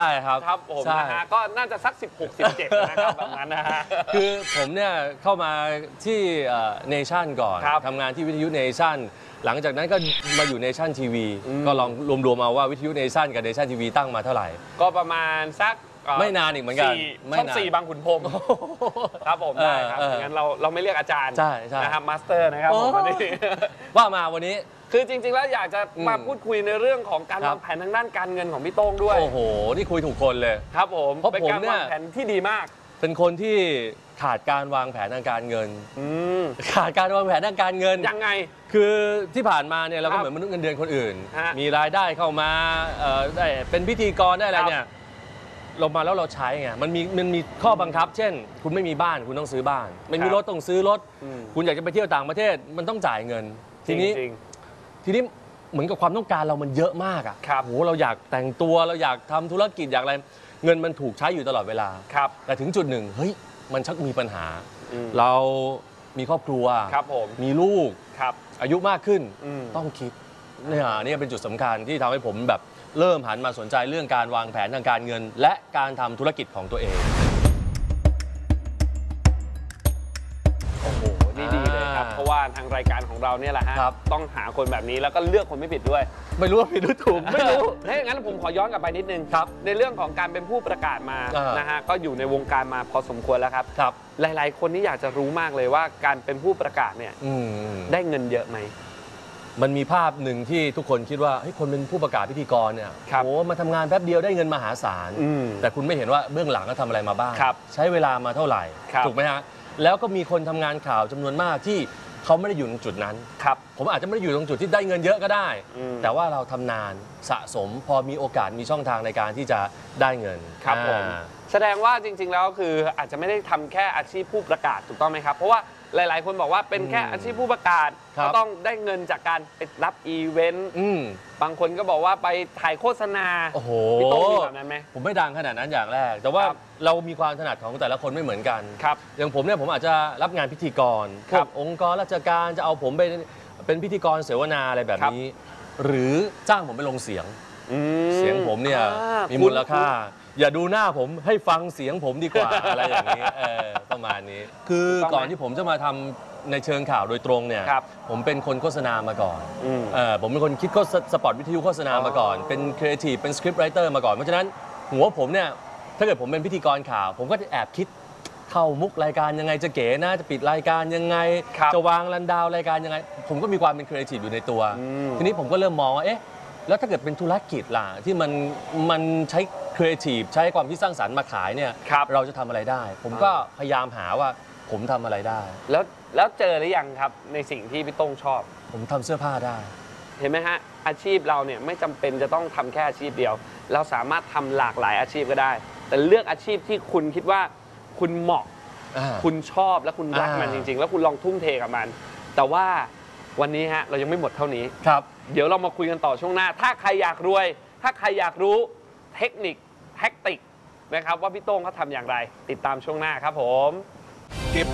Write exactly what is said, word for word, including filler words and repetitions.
ใช่ครับครับผมนะฮะก็น่าจะสักสิบหก สิบเจ็ดนะครับแบบนั้นนะฮะคือผมเนี่ยเข้ามาที่เนชั่นก่อนทำงานที่วิทยุเนชั่นหลังจากนั้นก็มาอยู่เนชั่นทีวีก็ลองรวมๆมาว่าวิทยุเนชั่นกับเนชั่นทีวีตั้งมาเท่าไหร่ก็ประมาณสักไม่นานอีกเหมือนกันช่องสี่บางขุนพรหมครับผมได้ครับงั้นเราเราไม่เรียกอาจารย์นะครับมาสเตอร์นะครับผมวันนี้ว่ามาวันนี้คือจริงๆแล้วอยากจะมาพูดคุยในเรื่องของการวางแผนทางด้านการเงินของพี่โต้งด้วยโอ้โหนี่คุยถูกคนเลยครับผมเพราะผมเนี่ยวางแผนที่ดีมากเป็นคนที่ขาดการวางแผนทางการเงินขาดการวางแผนทางการเงินยังไงคือที่ผ่านมาเนี่ยเราก็เหมือนมนุษย์เงินเดือนคนอื่นมีรายได้เข้ามาได้เป็นพิธีกรได้อะไรเนี่ยลงมาแล้วเราใช้ไงมันมีมันมีข้อบังคับเช่นคุณไม่มีบ้านคุณต้องซื้อบ้านไม่มีรถต้องซื้อรถคุณอยากจะไปเที่ยวต่างประเทศมันต้องจ่ายเงินทีนี้ทีนี้เหมือนกับความต้องการเรามันเยอะมากอ่ะโหเราอยากแต่งตัวเราอยากทำธุรกิจอยากอะไรเงินมันถูกใช้อยู่ตลอดเวลาแต่ถึงจุดหนึ่งเฮ้ยมันชักมีปัญหาเรามีครอบครัวมีลูกอายุมากขึ้นต้องคิดเนี่ยนี่เป็นจุดสำคัญที่ทำให้ผมแบบเริ่มหันมาสนใจเรื่องการวางแผนทางการเงินและการทำธุรกิจของตัวเองโอ้โหนี่ดีเลยครับเพราะว่าทางรายการของเราเนี่ยแหละฮะต้องหาคนแบบนี้แล้วก็เลือกคนไม่ผิดด้วยไม่รู้ว่าผิดหรือถูกไม่รู้ถ้าอย่างนั้นผมขอย้อนกลับไปนิดนึงในเรื่องของการเป็นผู้ประกาศมานะฮะก็อยู่ในวงการมาพอสมควรแล้วครับหลายๆคนนี่อยากจะรู้มากเลยว่าการเป็นผู้ประกาศเนี่ยได้เงินเยอะไหมมันมีภาพหนึ่งที่ทุกคนคิดว่าเฮ้ยคนเป็นผู้ประกาศพิธีกรเนี่ยโอ้มาทำงานแป๊บเดียวได้เงินมหาศาลแต่คุณไม่เห็นว่าเบื้องหลังเขาทำอะไรมาบ้างใช้เวลามาเท่าไหร่ถูกไหมฮะแล้วก็มีคนทำงานข่าวจำนวนมากที่เขาไม่ได้อยู่ตรงจุดนั้นผมอาจจะไม่ได้อยู่ตรงจุดที่ได้เงินเยอะก็ได้แต่ว่าเราทำนานสะสมพอมีโอกาสมีช่องทางในการที่จะได้เงินครับผมแสดงว่าจริงๆแล้วคืออาจจะไม่ได้ทำแค่อาชีพผู้ประกาศถูกต้องไหมครับเพราะว่าหลายๆคนบอกว่าเป็นแค่อาชีพผู้ประกาศก็ต้องได้เงินจากการไปรับอีเวนต์บางคนก็บอกว่าไปถ่ายโฆษณาโอ้โหพี่โต้งมีแบบนั้นไหมผมไม่ดังขนาดนั้นอย่างแรกแต่ว่าเรามีความถนัดของแต่ละคนไม่เหมือนกันอย่างผมเนี่ยผมอาจจะรับงานพิธีกรพวกองค์กรราชการจะเอาผมไปเป็นพิธีกรเสวนาอะไรแบบนี้หรือจ้างผมไปลงเสียงเสียงผมเนี่ยมีมูลค่าอย่าดูหน้าผมให้ฟังเสียงผมดีกว่าอะไรอย่างนี้ประมาณนี้คือก่อนที่ผมจะมาทำในเชิงข่าวโดยตรงเนี่ยผมเป็นคนโฆษณามาก่อนผมเป็นคนคิดโฆษสปอตวิทยุโฆษณามาก่อนเป็นครีเอทีฟเป็นสคริปต์ไรเตอร์มาก่อนเพราะฉะนั้นหัวผมเนี่ยถ้าเกิดผมเป็นพิธีกรข่าวผมก็จะแอบคิดเข้ามุกรายการยังไงจะเก๋นะจะปิดรายการยังไงจะวางรันดาวรายการยังไงผมก็มีความเป็นครีเอทีฟอยู่ในตัวทีนี้ผมก็เริ่มมองว่าเอ๊ะแล้วถ้าเกิดเป็นธุรกิจล่ะที่มันมันใช้ครีเอทีฟใช้ความคิดสร้างสรรค์มาขายเนี่ยเราจะทำอะไรได้ผมก็พยายามหาว่าผมทำอะไรได้แล้วแล้วเจอหรือยังครับในสิ่งที่พี่โต้งชอบผมทำเสื้อผ้าได้เห็นไหมฮะอาชีพเราเนี่ยไม่จำเป็นจะต้องทำแค่อาชีพเดียวเราสามารถทำหลากหลายอาชีพก็ได้แต่เลือกอาชีพที่คุณคิดว่าคุณเหมาะคุณชอบและคุณรักมันจริงๆแล้วคุณลองทุ่มเทกับมันแต่ว่าวันนี้ฮะเรายังไม่หมดเท่านี้ครับเดี๋ยวเรามาคุยกันต่อช่วงหน้าถ้าใครอยากรวยถ้าใครอยากรู้เทคนิคแท็กติกนะครับว่าพี่โต้งเขาทำอย่างไรติดตามช่วงหน้าครับผม